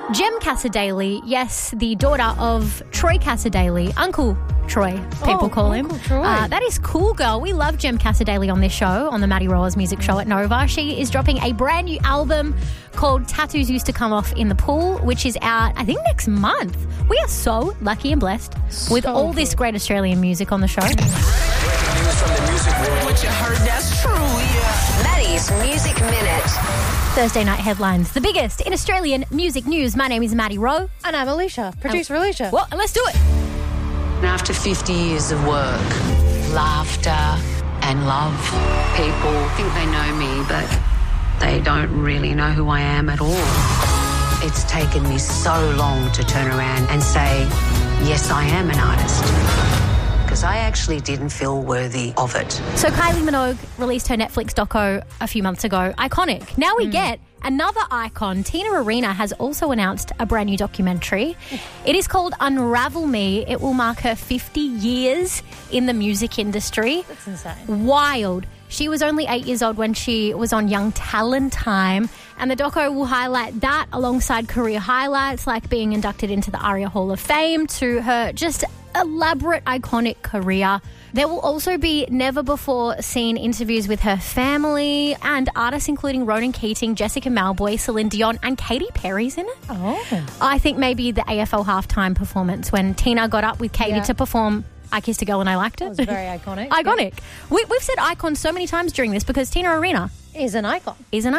Jem Cassadaly, yes, the daughter of Troy Cassadaly, Uncle Troy, people call him. Uncle Troy. That is cool, girl. We love Jem Cassadaly on this show, on the Maddie Rollers Music Show at Nova. She is dropping a brand new album called Tattoos Used to Come Off in the Pool, which is out, I think, next month. We are so lucky and blessed with all this great Australian music on the show. News from the music world. What you heard, that's true, yeah. Maddie's Music Minute. Thursday night headlines, the biggest in Australian music news. My name is Maddie Rowe. And I'm Alicia, producer Alicia. Well, let's do it. After 50 years of work, laughter and love, people think they know me, but they don't really know who I am at all. It's taken me so long to turn around and say, yes, I am an artist. Because I actually didn't feel worthy of it. So Kylie Minogue released her Netflix doco a few months ago. Iconic. Now we get another icon. Tina Arena has also announced a brand new documentary. It is called Unravel Me. It will mark her 50 years in the music industry. That's insane. Wild. She was only 8 years old when she was on Young Talent Time, and the doco will highlight that alongside career highlights like being inducted into the ARIA Hall of Fame to her just elaborate, iconic career. There will also be never-before-seen interviews with her family and artists including Ronan Keating, Jessica Mauboy, Celine Dion, and Katy Perry's in it. Oh. I think maybe the AFL halftime performance when Tina got up with Katy to perform I Kissed a Girl and I Liked It. That was very iconic. Iconic. Yeah. We've said icon so many times during this because Tina Arena is an icon.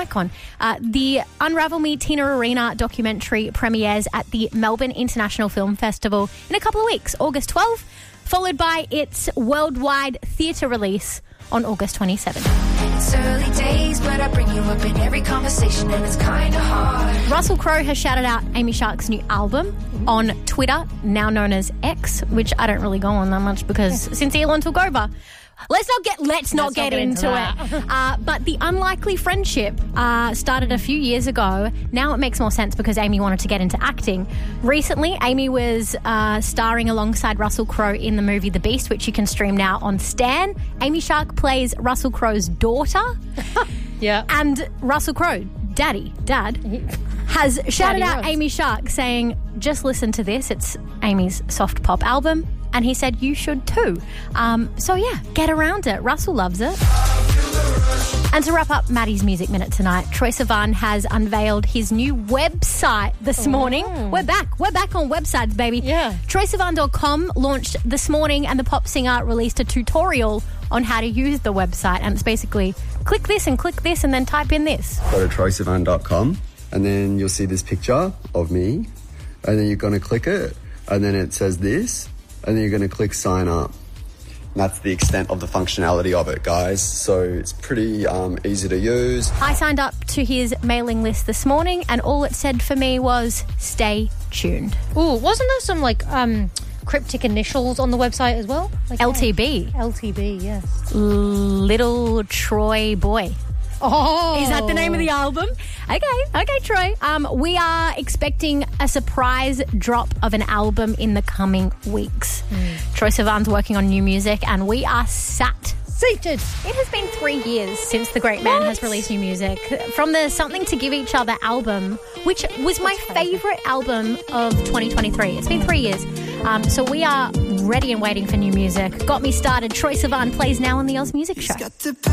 The Unravel Me Tina Arena documentary premieres at the Melbourne International Film Festival in a couple of weeks, August 12th, followed by its worldwide theatre release on August 27th. It's early days, but I bring you up in every conversation and it's kind of hard. Russell Crowe has shouted out Amy Shark's new album on Twitter, now known as X, which I don't really go on that much because since Elon took over, let's not get into it. But the unlikely friendship started a few years ago. Now it makes more sense because Amy wanted to get into acting. Recently, Amy was starring alongside Russell Crowe in the movie The Beast, which you can stream now on Stan. Amy Shark plays Russell Crowe's daughter. Yeah. And Russell Crowe, Dad, has shouted out Amy Shark saying, just listen to this. It's Amy's soft pop album. And he said, you should too. So, yeah, get around it. Russell loves it. And to wrap up Maddie's Music Minute tonight, Troye Sivan has unveiled his new website this morning. We're back on websites, baby. Yeah. TroyeSivan.com launched this morning and the pop singer released a tutorial on how to use the website. And it's basically click this and then type in this. Go to TroyeSivan.com and then you'll see this picture of me and then you're going to click it and then it says this. And then you're going to click sign up. And that's the extent of the functionality of it, guys. So it's pretty easy to use. I signed up to his mailing list this morning and all it said for me was stay tuned. Ooh, wasn't there some cryptic initials on the website as well? Like LTB. LTB, yes. Little Troy Boy. Oh. Is that the name of the album? Okay, Troy. We are expecting a surprise drop of an album in the coming weeks. Troye Sivan's working on new music and we are seated. It has been 3 years since the great man has released new music. From the Something to Give Each Other album, which was my favourite album of 2023. It's been 3 years. So we are ready and waiting for new music. Got me started. Troye Sivan plays now on the Oz Music Show.